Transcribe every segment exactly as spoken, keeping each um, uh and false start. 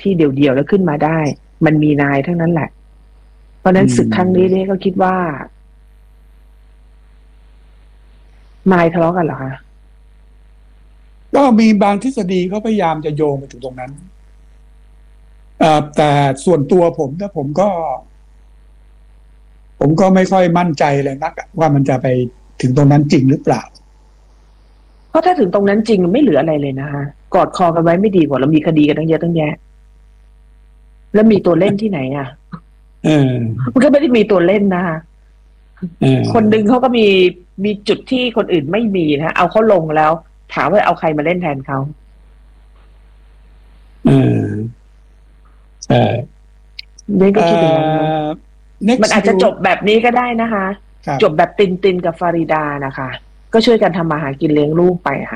ที่เดี่ยวๆแล้วขึ้นมาได้มันมีนายทั้งนั้นแหละเพราะนั้นศึกครั้งนี้เนี่ยก็คิดว่านายทะเลาะกันเหรอคะก็มีบางทฤษฎีเขาพยายามจะโยงไปถึงตรงนั้นแต่ส่วนตัวผมถ้าผมก็ผมก็ไม่ค่อยมั่นใจเลยนักว่ามันจะไปถึงตรงนั้นจริงหรือเปล่าเพราะถ้าถึงตรงนั้นจริงไม่เหลืออะไรเลยนะคะกอดคอกันไว้ไม่ดีกว่าเรามีคดีกันตั้งเยอะตั้งแยะแล้วมีตัวเล่นที่ไหนอ่ะเออมันก็ไม่ได้มีตัวเล่นนะคะคนหนึ่งเขาก็มีมีจุดที่คนอื่นไม่มีนะเอาเขาลงแล้วถามว่าเอาใครมาเล่นแทนเขาอืมใช่เนี่ยก็คิดอย่างนั้นมันอาจจะจบแบบนี้ก็ได้นะคะจบแบบตินตินกับฟาริดานะคะก็ช่วยกันทำมาหากินเลี้ยงลูกไปค่ะ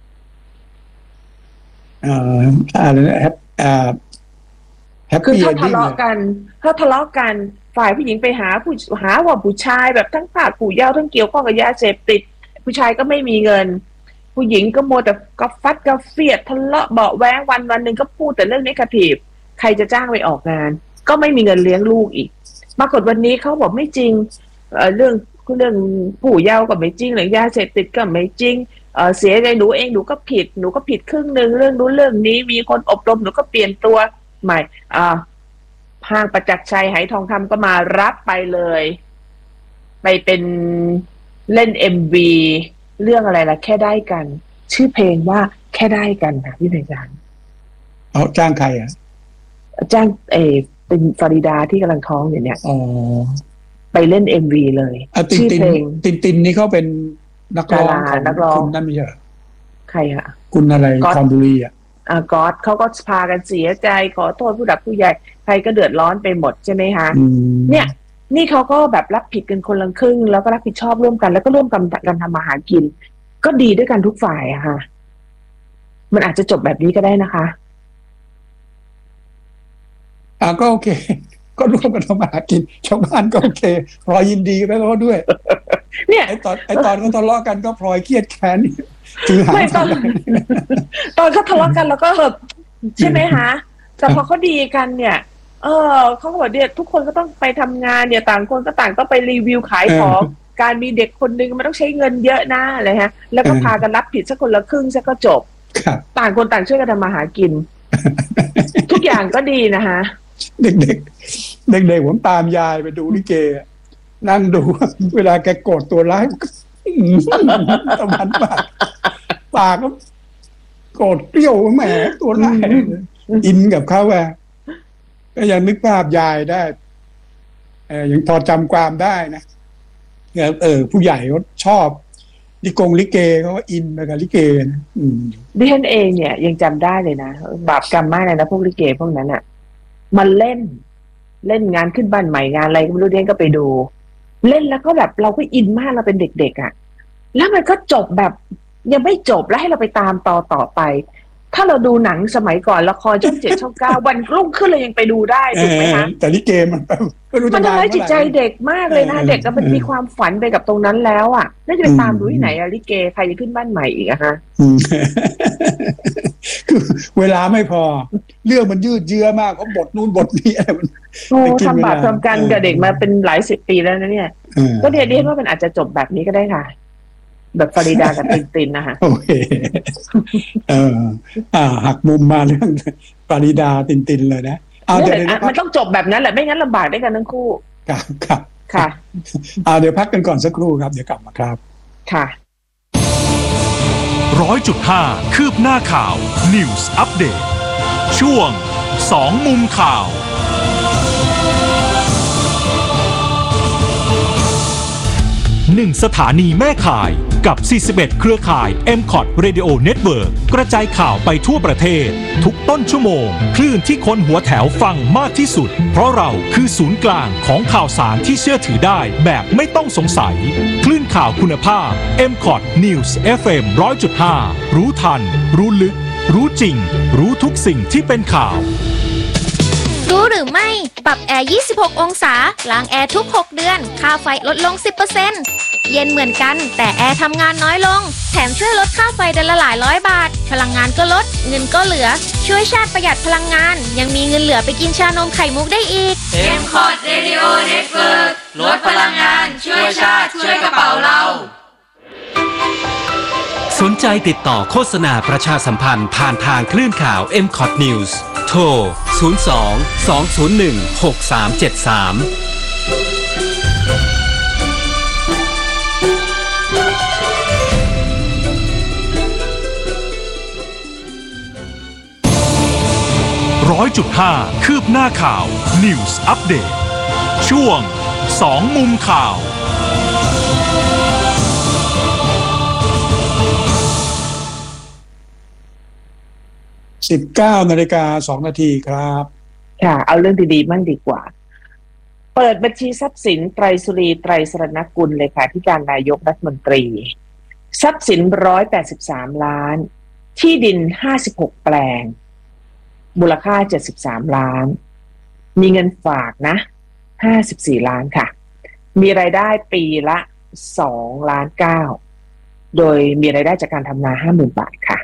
อ่าอะไรนะแฮปอ่าแฮปคือปี้ถ้าทะเลาะกันถ้าทะเลาะกันฝ่ายผู้หญิงไปหาผู้หาว่าผู้ชายแบบทั้งภาคผู้เยาว์ทั้งเกี่ยวข้องกับยาเสพติดผู้ชายก็ไม่มีเงินผู้หญิงก็โมแต่ก็ฟัดก็เฟียดทะเลาะเบาแว้งวันวันหนึ่งก็พูดแต่เรื่องเนกาทีฟใครจะจ้างไปออกงานก็ไม่มีเงินเลี้ยงลูกอีกปรากฏวันนี้เขาบอกไม่จริงเอ่อเรื่องเรื่องผู้เยาว์ก็ไม่จริงเรื่องยาเสพติดก็ไม่จริงเอ่อเสียใจหนูเองหนูก็ผิดหนูก็ผิดครึ่งนึงเรื่องนู้นเรื่องนี้มีคนอบรมหนูก็เปลี่ยนตัวใหม่อ่าห้างประจักษ์ชัยไหทองคำก็มารับไปเลยไปเป็นเล่น เอ็ม วี เรื่องอะไรล่ะแค่ได้กันชื่อเพลงว่าแค่ได้กันค่ะพี่ไพศาลเอาจ้างใครอ่ะจ้างเอเป็นฟาริดาที่กำลังท้องอยู่เนี่ยอ๋อไปเล่น เอ็ม วี เลยชื่อเพลงตินตินนี่เขาเป็นนักร้องของคุณนั่นไม่ใช่ใครอะคุณอะไรคอนบุรีอ่ะอ่าก๊อตเขาก็พากันเสียใจขอโทษผู้หลักผู้ใหญ่ใครก็เดือดร้อนไปหมดใช่ไหมคะเนี่ยนี่เขาก็แบบรับผิดกันคนละครึ่งแล้วก็รับผิดชอบร่วมกันแล้วก็ร่วมกันกันทำมาหากินก็ดีด้วยกันทุกฝ่ายอะค่ะมันอาจจะจบแบบนี้ก็ได้นะคะอ่าก็โอเคก็ร่วมกันทำมาหากินชาวบ้านก็โอเคพลอยยินดีไปแล้วด้วยเนี่ยไอตอนไอตอนเขาทะเลาะกันก็พลอยเครียดแค้นถือหางตอนตอนเขาทะเลาะกันแล้วก็แบบใช่ไหมคะแต่พอเขาดีกันเนี่ยเออเขาบอกเนี่ยทุกคนก็ต้องไปทำงานเนี่ยต่างคนก็ต่างต้องไปรีวิวขายของการมีเด็กคนนึงมันต้องใช้เงินเยอะนะอะไรฮะแล้วก็พากันรับผิดสักคนละครึ่งสักก็จบต่างคนต่างช่วยกันทำมาหากินทุกอย่างก็ดีนะคะเด็กๆเด็กๆผมตามยายไปดูลิเกนั่งดูเวลาแกโกรธตัวร้ายตะวันปากปากก็โกรธเปรี้ยวแหมตัวร้ายอินกับเขาอ่ะก็ยังนึกภาพยายได้เออยังพอจำความได้นะเออผู้ใหญ่เขาชอบลิกงลิเกเขาก็อินไปกับลิเกนะดิฉันเองเนี่ยยังจำได้เลยนะบาปกรรมมากเลยนะพวกลิเกพวกนั้นอ่ะมันเล่นเล่นงานขึ้นบ้านใหม่งานอะไรก็ไม่รู้เด่นก็ไปดูเล่นแล้วก็แบบเราก็อินมากเราเป็นเด็กๆอ่ะแล้วมันก็จบแบบยังไม่จบแล้วให้เราไปตามต่อต่อไปถ้าเราดูหนังสมัยก่อนละครช่องเจ็ดช่องเก้าวันรุ่งขึ้นเลยยังไปดูได้ถูกไหมคะแต่ลิเกมันมันทำร้ายจิตใจเด็กมากเลยนะเด็กก็มันมีความฝันไปกับตรงนั้นแล้วอ่ะแล้วจะไปตามดูที่ไหนอะลิเกใครจะขึ้นบ้านใหม่อีกอะฮะคือเวลาไม่พอเรื่องมันยืดเยื้อมากเพราะบทนู่นบทนี้อะไรมันโอ้ทำบาปทำกันกับเด็กมาเป็นหลายสิบปีแล้วนะเนี่ยก็เดียดว่ามันอาจจะจบแบบนี้ก็ได้ค่ะแบบฟาริดากับตินตินนะคะโอเคเอออ่าหักมุมมาเรื่องฟาริดาตินตินเลยนะเอาเดี๋ยวมันต้องจบแบบนั้นแหละไม่งั้นลำบากได้กันทั้งคู่ครับครับค่ะอ่าเดี๋ยวพักกันก่อนสักครู่ครับเดี๋ยวกลับมาครับค่ะร้อยจุดห้าคืบหน้าข่าว News Update ช่วงสองมุมข่าวหนึ่งสถานีแม่ข่ายกับสี่สิบเอ็ดเครือข่าย เอ็ม คอท Radio Network กระจายข่าวไปทั่วประเทศทุกต้นชั่วโมงคลื่นที่คนหัวแถวฟังมากที่สุดเพราะเราคือศูนย์กลางของข่าวสารที่เชื่อถือได้แบบไม่ต้องสงสัยคลื่นข่าวคุณภาพ เอ็ม คอท News เอฟ เอ็ม หนึ่งร้อยจุดห้า รู้ทันรู้ลึกรู้จริงรู้ทุกสิ่งที่เป็นข่าวรู้หรือไม่ปรับแอร์ยี่สิบหกองศาล้างแอร์ทุกหกเดือนค่าไฟลดลง สิบเปอร์เซ็นต์ เย็นเหมือนกันแต่แอร์ทำงานน้อยลงแถมช่วยลดค่าไฟเดือนละหลายร้อยบาทพลังงานก็ลดเงินก็เหลือช่วยชาติประหยัดพลังงานยังมีเงินเหลือไปกินชานมไข่มุกได้อีกเอ็ม คอร์ด Radio Network ลดพลังงานช่วยชาติช่วยกระเป๋าเราสนใจติดต่อโฆษณาประชาสัมพันธ์ผ่านทางคลื่นข่าว เอ็ม คอร์ด News โทร ศูนย์ สอง สอง ศูนย์ หนึ่ง หก สาม เจ็ด สามร้อยจุดห้าคืบหน้าข่าว News Update ช่วงสองมุมข่าวสิบเก้านาฬิกาสองนาทีครับค่ะเอาเรื่องดีๆมั่งดีกว่าเปิดบัญชีทรัพย์สินไตรสุรีไตรสรณกุลเลยค่ะที่การนายกรัฐมนตรีทรัพย์สินหนึ่งร้อยแปดสิบสามล้านที่ดินห้าสิบหกแปลงมูลค่าเจ็ดสิบสามล้านมีเงินฝากนะห้าสิบสี่ล้านค่ะมีรายได้ปีละสองล้านเก้าโดยมีรายได้จากการทำนา ห้าหมื่น บาทค่ะ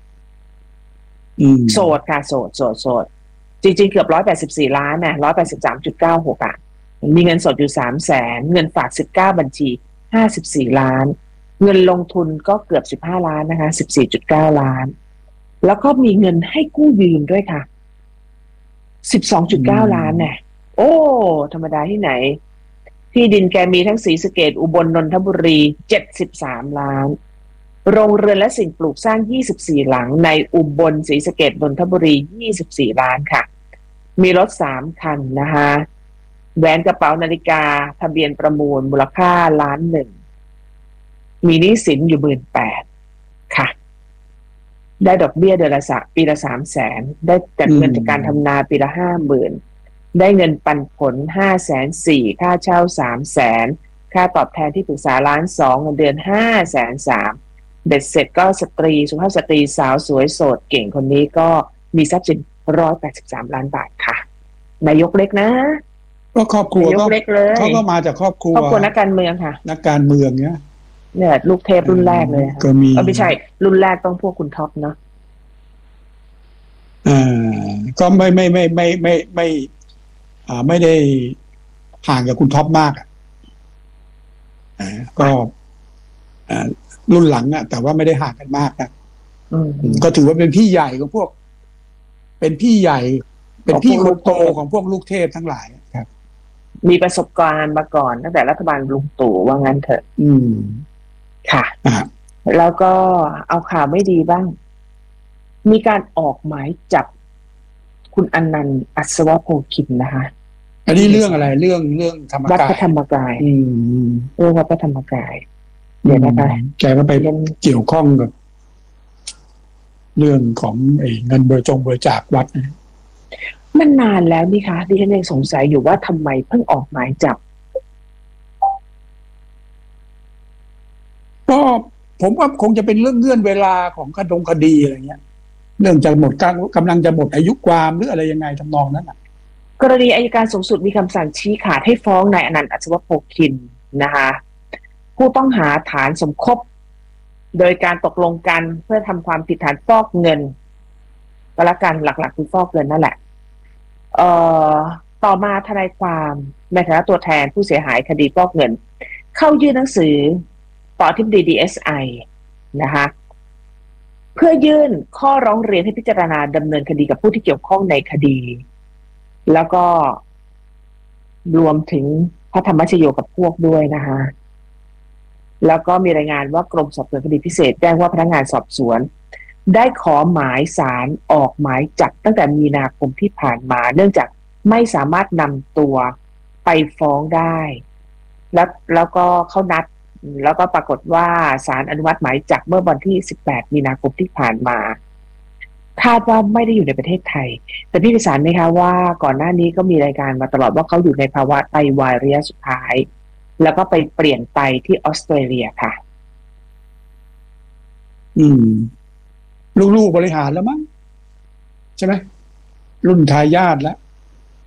โสดค่ะโสดโสดโสดจริงๆเกือบหนึ่งร้อยแปดสิบสี่ล้านนะ หนึ่งร้อยแปดสิบสามจุดเก้าหก อ่ะมีเงินสดอยู่ สามแสน เงินฝากสิบเก้าบัญชีห้าสิบสี่ล้านเงินลงทุนก็เกือบสิบห้าล้านนะคะ สิบสี่จุดเก้า ล้านแล้วก็มีเงินให้กู้ยืมด้วยค่ะ สิบสองจุดเก้า ล้านเนี่ยโอ้ธรรมดาที่ไหนที่ดินแกมีทั้งศรีสะเกษอุบลนนทบุรีเจ็ดสิบสามล้านโรงเรือนและสิ่งปลูกสร้างยี่สิบสี่หลังในอุบลศรีสะเกษนนทบุรียี่สิบสี่ล้านค่ะมีรถสามคันนะคะแหวนกระเป๋านาฬิกาทะเบียนประมูลมูลค่าล้านหนึ่งมีหนี้สินอยู่หมื่นแปดค่ะได้ดอกเบี้ยเดือนละปีละสามแสนได้จัดเงินจากการทำนาปีละห้าหมื่นได้เงินปันผลห้าแสนสี่ค่าเช่าสามแสนค่าตอบแทนที่ปรึกษาล้านสองเงินเดือนห้าแสนสามเบ็ดเสร็จก็สตรีสุภาพสตรีสาวสวยโสดเก่งคนนี้ก็มีทรัพย์สินหนึ่งร้อยแปดสิบสามล้านบาทค่ะนายกเล็กนะก็ครอบครัวก็เขาก็มาจากครอบครัวครอบครัวนักการเมืองค่ะนักการเมืองเนี้ยเนี่ยลูกเทพรุ่นแรกเลยก็มีไม่ใช่รุ่นแรกต้องพวกคุณท็อปเนาะอ่าก็ไม่ไม่ไม่ไม่ไม่ไม่อ่าไม่ได้ห่างจากคุณท็อปมากอ่ะก็อ่ารุ่นหลังอ่ะแต่ว่าไม่ได้ห่างกันมากนะก็ถือว่าเป็นพี่ใหญ่ของพวกเป็นพี่ใหญ่เป็นพี่คนโตของพวกลูกเทพทั้งหลายครับมีประสบการณ์มาก่อนตั้งแต่รัฐบาลลุงตู่ว่างั้นเถอะอืมค่ะแล้วก็เอาข่าวไม่ดีบ้างมีการออกหมายจับคุณอนันต์อัศวโพคินนะคะอันนี้เรื่องอะไรเรื่องเรื่องธรรมกายวัดพระธรรมกายเรื่องวัดพระธรรมกายเดี๋ยวนะคะแกก็ไปเกี่ยวข้องกับเรื่องของไอ้เงินบริจงบริจาควัดมันนานแล้วนี่คะดิฉันยังสงสัยอยู่ว่าทำไมเพิ่งออกหมายจับก็ผมว่าคงจะเป็นเรื่องเงื่อนเวลาของคดงคดีอะไรเงี้ยเรื่องจะหมดการกำลังจะหมดอายุความหรืออะไรยังไงทำนองนั้นอ่ะกรณีอัยการสูงสุดมีคำสั่งชี้ขาดให้ฟ้องนายอนันต์อัศวโพคินนะคะผู้ต้องหาฐานสมคบโดยการตกลงกันเพื่อทำความผิดฐานฟอกเงินก็แล้วกันหลักๆคือฟอกเงินนั่นแหละเอ่อต่อมาทนายความในฐานะตัวแทนผู้เสียหายคดีฟอกเงินเข้ายื่นหนังสือต่ออธิบดี ดี เอส ไอ นะคะเพื่อยื่นข้อร้องเรียนให้พิจารณาดำเนินคดีกับผู้ที่เกี่ยวข้องในคดีแล้วก็รวมถึงพระธรรมชโยกับพวกด้วยนะคะแล้วก็มีรายงานว่ากรมสอบสวนคดีพิเศษแจ้งว่าพนักงานสอบสวนได้ขอหมายศาลออกหมายจับตั้งแต่มีนาคมที่ผ่านมาเนื่องจากไม่สามารถนำตัวไปฟ้องได้แล้วแล้วก็เขานัดแล้วก็ปรากฏว่าศาลอนุมัติหมายจับเมื่อวันที่สิบแปดมีนาคมที่ผ่านมาคาดว่าไม่ได้อยู่ในประเทศไทยแต่พี่พิสารไหมคะว่าก่อนหน้านี้ก็มีรายการมาตลอดว่าเขาอยู่ในภาวะไตวายระยะสุดท้ายแล้วก็ไปเปลี่ยนไตที่ออสเตรเลียค่ะอืมลูกๆบริหารแล้วมั้งใช่ไหมรุ่นทายาทแล้ว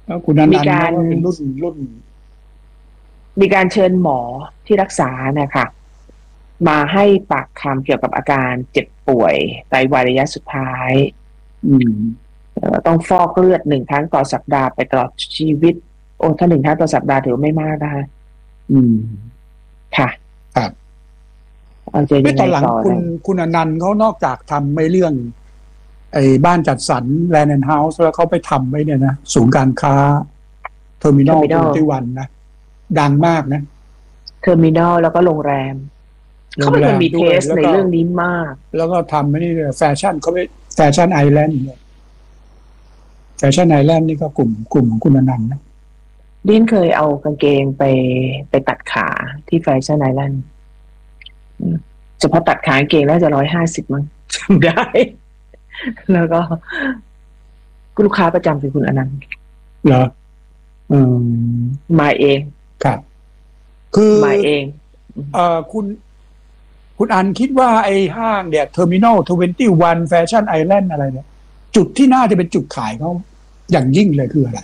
แล้วคุณอนันต์เขารุ่นรุ่นมีการเชิญหมอที่รักษานะคะมาให้ปากคำเกี่ยวกับอาการเจ็บป่วยไตวายระยะสุดท้ายอืมต้องฟอกเลือดหนึ่งครั้งต่อสัปดาห์ไปตลอดชีวิตโอ้ถ้าหนึ่งครั้งต่อสัปดาห์ถือไม่มากนะคะอืมค่ะครับเอาใจยังไงต่อตอนหลังคุณคุณอนันต์เขานอกจากทำไม่เรื่องไอ้บ้านจัดสรรแลนด์แอนด์เฮาส์แล้วเขาไปทำไว้เนี่ยนะศูนย์การค้าเทอร์มินอลที่วันนะดังมากนะเทอร์มินอลแล้วก็โรงแรมเขาเป็นคนมีเทสในเรื่องนี้มากแล้วก็ทำไม่นี่แฟชั่นเขาไปแฟชั่นไอแลนด์เนี่ยแฟชั่นไอแลนด์นี่ก็กลุ่มกลุ่มของคุณอนันต์นะดินเคยเอากางเกงไปไปตัดขาที่แฟชั่นไอแลนด์เฉพาะตัดขากางเกงน่าจะร้อยห้าสิบมั้งจำได้แล้วก็ลูกค้าประจำคือคุณอนันต์เหรออืมมาเองครับคือมาเองเอ่อคุณคุณอันคิดว่าไอ้ห้างเนี่ยเทอร์มินอลทเวนตี้วันแฟชั่นไอแลนด์อะไรเนี่ยจุดที่น่าจะเป็นจุดขายเขาอย่างยิ่งเลยคืออะไร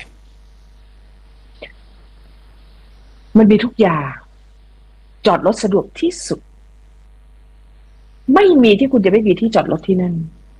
มันมีทุกอย่างจอดรถสะดวกที่สุดไม่มีที่คุณจะไม่มีที่จอดรถที่นั่น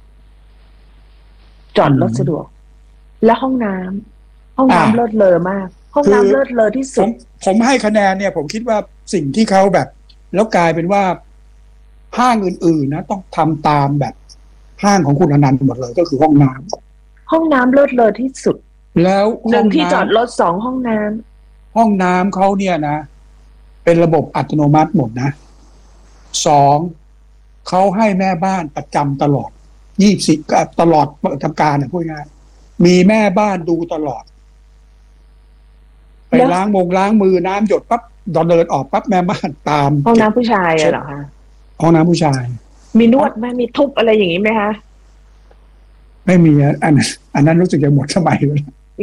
จอดรถสะดวกและห้องน้ำห้องน้ำเลิศเลอมากห้องน้ำเลิศเลอที่สุดผมให้คะแนนเนี่ยผมคิดว่าสิ่งที่เขาแบบแล้วกลายเป็นว่าห้างอื่นๆนะต้องทำตามแบบห้างของคุณอนันต์หมดเลยก็คือห้องน้ำห้องน้ำเลิศเลอที่สุดแล้วหนึ่งที่จอดรถสองห้องน้ำห้องน้ำเขาเนี่ยนะเป็นระบบอัตโนมัติหมดนะสองเขาให้แม่บ้านประจำตลอดยี่สิบตลอดทำการเนี่ยพูดง่ายมีแม่บ้านดูตลอดไปล้างมงล้างมือน้ำหยดปั๊บดอนเดินออกปั๊บแม่บ้านตามห้องน้ำผู้ชายเหรอคะห้องน้ำผู้ชายมีนวดไหมมีทุบอะไรอย่างนี้ไหมคะไม่มีอันอันนั้นรู้สึกจะหมดสมัยแล้ว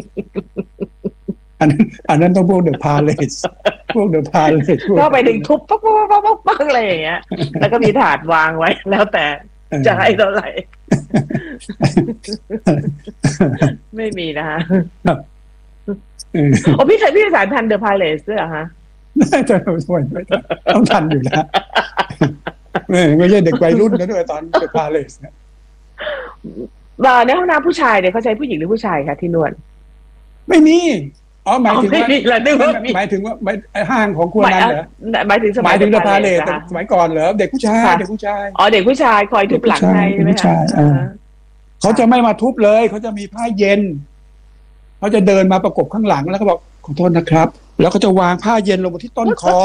อันนั้นอันนั้นต้องพวกเดอะพาเลสพวกเดอะพาเลสก็ไปถึงทุบปั๊บปั๊บปั๊บปั๊บปั๊บอะไรอย่างเงี้ยแล้วก็มีถาดวางไว้แล้วแต่จะให้เท่าไหร่ไม่มีนะคะโอ้พี่เคยพี่สายพันธุ์เดอะพาเลสด้วยเหรอคะน่าจะต้องทันอยู่แล้วไม่ใช่เด็กวัยรุ่นนะด้วยตอนเดอะพาเลสเนี่ยในห้องน้ำผู้ชายเนี่ยเขาใช้ผู้หญิงหรือผู้ชายคะที่นวดไม่มีอ๋อหมายถึงว่าหมายถึงว่าห้างของคุณนั่นเหรอหมายถึงสมัยหมายถึงเดอะพาเลสสมัยก่อนเหรอเด็กผู้ชายเด็กผู้ชายอ๋อเด็กผู้ชายคอยทุบหลังให้ใช่ไหมคะเขาจะไม่มาทุบเลยเขาจะมีผ้าเย็นเขาจะเดินมาประกบข้างหลังแล้วก็บอกขอโทษนะครับแล้วก็จะวางผ้าเย็นลงบนที่ต้นคอ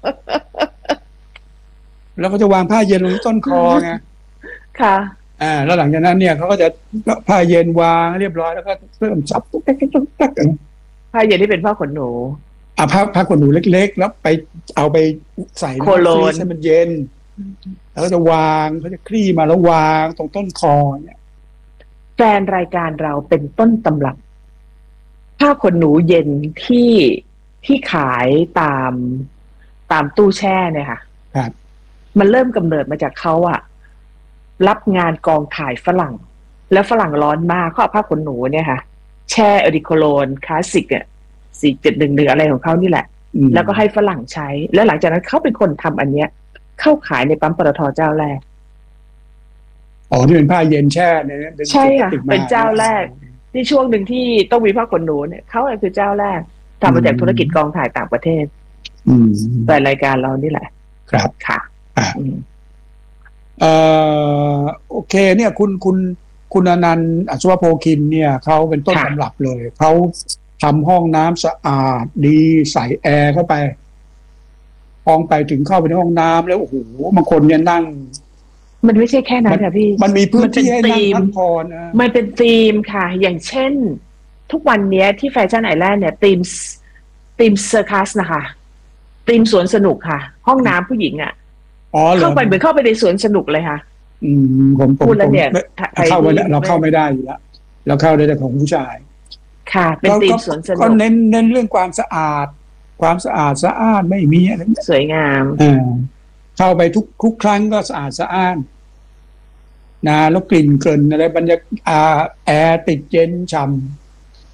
แล้วก็จะวางผ้าเย็นลงที่ต้นคอไงค่ะอ่าแล้วหลังจากนั้นเนี่ยเขาก็จะผ้าเย็นวางเรียบร้อยแล้วก็เริ่มซับตุ๊กตุ๊กตุ๊กตุ๊กผ้าเย็นที่เป็นผ้าขนหนูอ่าผ้าผ้าขนหนูเล็กๆแล้วไปเอาไปใส่โคโลนให้มันเย็นแล้วก็จะวางเขาจะคลี่มาแล้ววางตรงต้นคอเนี่ยแฟนรายการเราเป็นต้นตำรับผ้าขนหนูเย็นที่ที่ขายตามตามตู้แช่เนี่ยค่ะครับมันเริ่มกำเนิดมาจากเขาอะรับงานกองถ่ายฝรั่งแล้วฝรั่งร้อนมากเขาเอาผ้าขนหนูเนี่ยค่ะแช่อดิโคโลนคลาสสิกอะสี่เจ็ดหนึ่งหนึ่งอะไรของเขานี่แหละแล้วก็ให้ฝรั่งใช้แล้วหลังจากนั้นเขาเป็นคนทำอันเนี้ยเข้าขายในปั๊มปตท.เจ้าแรกอ๋อที่เป็นผ้าเย็นแช่เนี่ยใช่ค่ะเป็นเจ้าแรกที่ช่วงหนึ่งที่ต้องมีผ้าขนหนูเนี่ยเขาคือเจ้าแรกทำมาจากธุรกิจกองถ่ายต่างประเทศแต่รายการเรานี่แหละครับค่ะเอ่อโอเคเนี่ยคุณคุณคุณอนันต์อัศวโพคินเนี่ยเขาเป็นต้นตำรับเลยเขาทำห้องน้ำสะอาดดีใส่แอร์เข้าไปห้องไปถึงเข้าไปในห้องน้ำแล้วโอ้โหบางคนเนี่ยนั่งมันไม่ใช่แค่นั้นค่ะพี่มันมีพื้นที่ให้นั่งพักผ่อนนะมันเป็นธีมค่ะอย่างเช่นทุกวันนี้ที่แฟชั่นไอแลนด์เนี่ยธีมธีมเซอร์คัสนะคะธีมสวนสนุกค่ะห้องน้ำผู้หญิงอ่ะเข้าไปเหมือนเข้าไปในสวนสนุกเลยค่ะอืมผมผมผมเข้าไปเราเข้าไม่ได้อยู่แล้วเราเข้าได้แต่ของผู้ชายค่ะเป็นธีมสวนสนุกก็เน้นเน้นเรื่องความสะอาดความสะอาดสะอ้านไม่มีอะไรสวยงามอ่าเข้าไปทุกทุกครั้งก็สะอาดสะอ้านนะแล้วกลิ่นเกลิ่นอะไรบรรยากาศแอร์ติดเย็นฉ่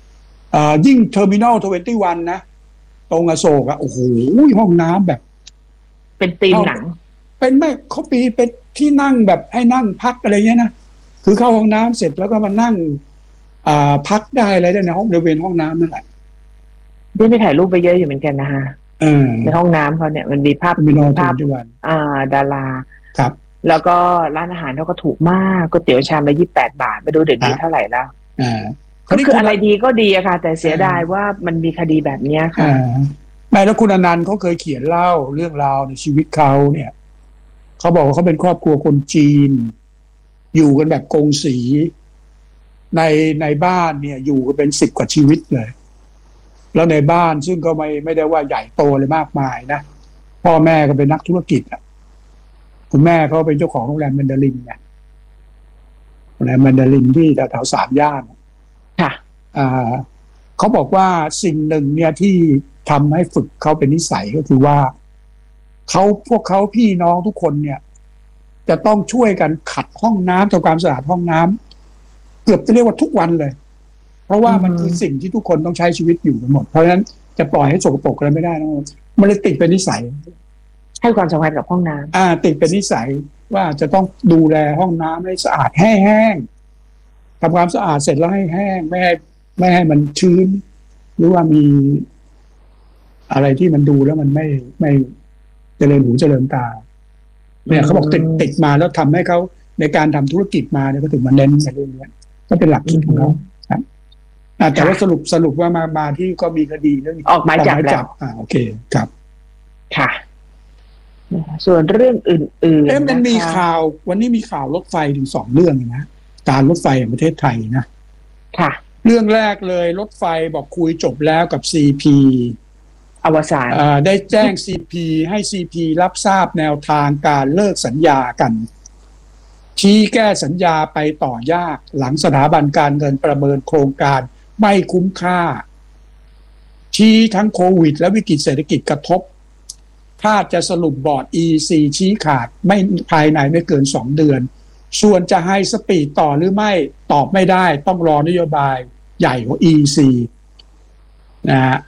อ่ายิ่งเทอร์มินอลทเวนตี้วันนะตรงอโศกอะโอ้โหห้องน้ำแบบเป็นธีมหนังเป็นไม่เขาปีเป็นที่นั่งแบบให้นั่งพักอะไรเงี้ยนะคือเข้าห้องน้ำเสร็จแล้วก็มานั่งอ่าพักได้อะไรได้ในห้องบริเวณห้องน้ำนั่นแหละได้ไปถ่ายรูปไปเยอะอยู่เหมือนกันนะฮะในห้องน้ำเขาเนี่ยมันมีภาพมีภาพอ่าดาราครับแล้วก็ร้านอาหารเขาก็ถูกมากก๋วยเตี๋ยวชามละยี่สิบแปดบาทไม่รู้เดี๋ยวนี้เท่าไหร่แล้วอ่าก็คืออะไรดีก็ดีอะค่ะแต่เสียดายว่ามันมีคดีแบบนี้ค่ะไม่แล้วคุณอนันต์เขาเคยเขียนเล่าเรื่องราวในชีวิตเขาเนี่ยเขาบอกว่าเขาเป็นครอบครัวคนจีนอยู่กันแบบกงสีในในบ้านเนี่ยอยู่กันเป็นสิบกว่าชีวิตเลยแล้วในบ้านซึ่งก็ไม่ไม่ได้ว่าใหญ่โตเลยมากมายนะพ่อแม่ก็เป็นนักธุรกิจอ่ะคุณแม่เขาเป็นเจ้าของโรงแรมแมนดารินเนี่ยโรงแรมแมนดารินที่แถวๆสามย่านค่ะอ่าเขาบอกว่าสิ่งหนึ่งเนี่ยที่ทำให้ฝึกเขาเป็นนิสัยก็คือว่าเขาพวกเขาพี่น้องทุกคนเนี่ยจะต้องช่วยกันขัดห้องน้ำทำความสะอาดห้องน้ำเกือบจะเรียกว่าทุกวันเลยเพราะว่ามันคือสิ่งที่ทุกคนต้องใช้ชีวิตอยู่กันหมดเพราะฉะนั้นจะปล่อยให้สกปรกอะไรไม่ได้นะมันเลยติดเป็นนิสัยให้ความสำคัญกับห้องน้ำอ่าติดเป็นนิสัยว่าจะต้องดูแลห้องน้ำให้สะอาดแห้งๆทำความสะอาดเสร็จแล้วให้แห้งไม่ให้ไม่ให้มันชื้นหรือว่ามีอะไรที่มันดูแล้วมันไม่ไม่เจริญหูเจริญตาเนี่ยเขาบอกติดติดมาแล้วทำให้เขาในการทำธุรกิจมาเนี่ยก็ถึงมาเน้นในเรื่องนี้ก็เป็นหลักคิดของเขาครับแต่ว่าสรุปสรุปว่ามามาที่ก็มีคดีเรื่องออกหมายจับแล้วอ่าโอเคครับค่ะส่วนเรื่องอื่นๆเอ๊ะมันมีข่าววันนี้มีข่าวรถไฟถึงสองเรื่องนะการรถไฟแห่งประเทศไทยนะค่ะเรื่องแรกเลยรถไฟบอกคุยจบแล้วกับ ซี พีอวสานได้แจ้ง ซี พี ให้ ซี พี รับทราบแนวทางการเลิกสัญญากันชี้แก้สัญญาไปต่อยากหลังสถาบันการเงินประเมินโครงการไม่คุ้มค่าชี้ทั้งโควิดและวิกฤตเศรษฐกิจกระทบคาดจะสรุปบอร์ด อี ซี ชี้ขาดไม่ภายในไม่เกินสองเดือนส่วนจะให้สปีดต่อหรือไม่ตอบไม่ได้ต้องรอนโยบายใหญ่ของ อี ซี นะฮะ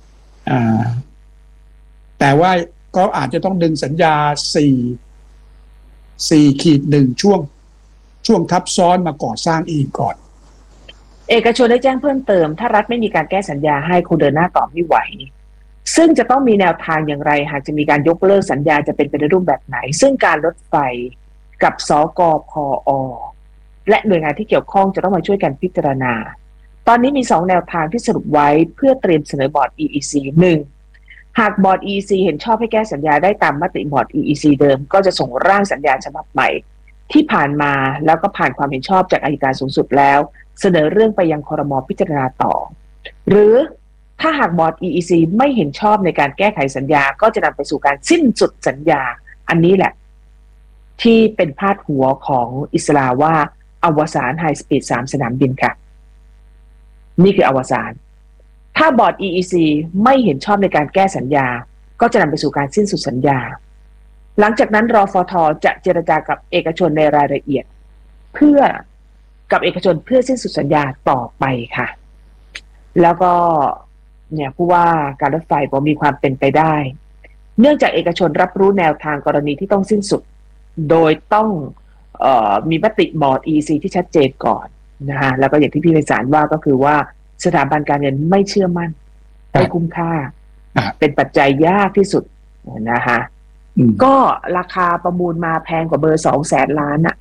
แต่ว่าก็อาจจะต้องดึงสัญญาสี่สี่ขีดหนึ่งช่วงช่วงทับซ้อนมาก่อสร้างอีกก่อนเอกชนได้แจ้งเพิ่มเติมถ้ารัฐไม่มีการแก้สัญญาให้คงเดินหน้าต่อไม่ไหวซึ่งจะต้องมีแนวทางอย่างไรหากจะมีการยกเลิกสัญญาจะเป็นไปในรูปแบบไหนซึ่งการรถไฟกับสกพอและหน่วยงานที่เกี่ยวข้องจะต้องมาช่วยกันพิจารณาตอนนี้มีสองแนวทางที่สรุปไว้เพื่อเตรียมเสนอบอร์ด อี อี ซี หนึ่งหากบอร์ด อี อี ซี เห็นชอบให้แก้สัญญาได้ตามมติบอร์ด อี อี ซี เดิมก็จะส่งร่างสัญญาฉบับใหม่ที่ผ่านมาแล้วก็ผ่านความเห็นชอบจากอัยการสูงสุดแล้วเสนอเรื่องไปยังครม.พิจารณาต่อหรือถ้าหากบอร์ด อี อี ซี ไม่เห็นชอบในการแก้ไขสัญญาก็จะนำไปสู่การสิ้นสุดสัญญาอันนี้แหละที่เป็นพาดหัวของอิสลาว่าอวสานไฮสปีดสามสนามบินค่ะนี่คืออวสานถ้าบอร์ด อี อี ซี ไม่เห็นชอบในการแก้สัญญาก็จะนำไปสู่การสิ้นสุดสัญญาหลังจากนั้นรฟท.จะเจรจากับเอกชนในรายละเอียดเพื่อกับเอกชนเพื่อสิ้นสุดสัญญาต่อไปค่ะแล้วก็เนี่ยผู้ว่าการรถไฟบอกมีความเป็นไปได้เนื่องจากเอกชนรับรู้แนวทางกรณีที่ต้องสิ้นสุดโดยต้องเอ่อมีมติบอร์ด อี ซี ที่ชัดเจนก่อนนะฮะแล้วก็อย่างที่พี่ไพศาลว่าก็คือว่าสถาบันการเงินไม่เชื่อมั่นไม่คุ้มค่าเป็นปัจจัยยากที่สุดนะฮะก็ราคาประมูลมาแพงกว่าเบอร์สองแสนล้านอะ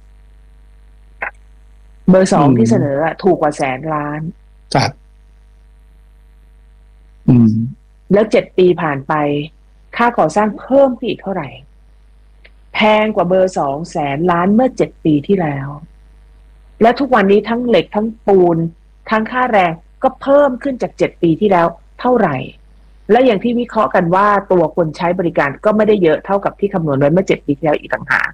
เบอร์สองที่เสนอถูกกว่าแสนล้านครับแล้วเจ็ดปีผ่านไปค่าก่อสร้างเพิ่มขึ้นอีกเท่าไหร่แพงกว่าเบอร์สองแสนล้านเมื่อเจ็ดปีที่แล้วและทุกวันนี้ทั้งเหล็กทั้งปูนทั้งค่าแรงก็เพิ่มขึ้นจากเจ็ดปีที่แล้วเท่าไหร่และอย่างที่วิเคราะห์กันว่าตัวคนใช้บริการก็ไม่ได้เยอะเท่ากับที่คำนวณไว้เมื่อเจ็ดปีที่แล้วอีกต่างหาก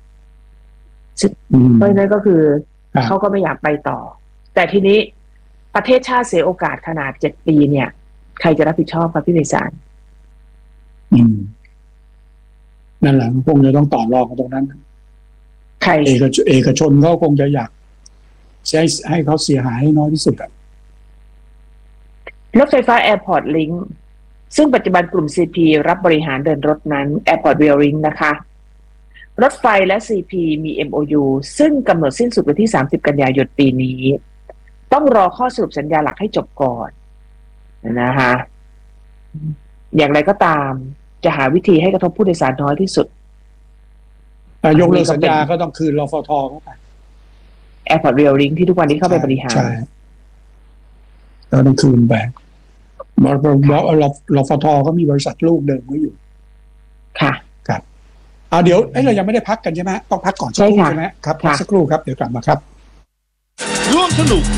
เพราะฉะนั้นก็คือเขาก็ไม่อยากไปต่อแต่ทีนี้ประเทศชาติเสียโอกาสขนาดเจ็ดปีเนี่ยใครจะรับผิดชอบครับพี่ไพศาลอืมนั่นแหละคงจะต้องต่อรองกันตรงนั้นใครเอกชนเอกชนเขาคงจะอยากใช้ให้เขาเสียหายให้น้อยที่สุดอ่ะรถไฟฟ้า Airport Link ซึ่งปัจจุบันกลุ่ม ซี พี รับบริหารเดินรถนั้น Airport Rail Link นะคะรถไฟและ ซี พี มี เอ็ม โอ ยู ซึ่งกำหนดสิ้นสุดวันที่สามสิบกันยายนปีนี้ต้องรอข้อสรุปสัญญาหลักให้จบก่อนนะคะอย่างไรก็ตามจะหาวิธีให้กระทบผู้โดยสารน้อยที่สุดยกเลิกสัญญาก็ต้องคืนรฟท.เข้าไป Airport Rail Link ที่ทุกวันนี้เข้าไปบริหารใช่เราต้องคืนไปบรรฟท.ก็มีบริษัทลูกเดิมไว้อยู่ค่ะครับเอาเดี๋ยวเรายังไม่ได้พักกันใช่ไหมต้องพักก่อนสักครู่ใช่ไหมครับพักสักครู่ครับเดี๋ยวกลับมาครับร่วมสนุก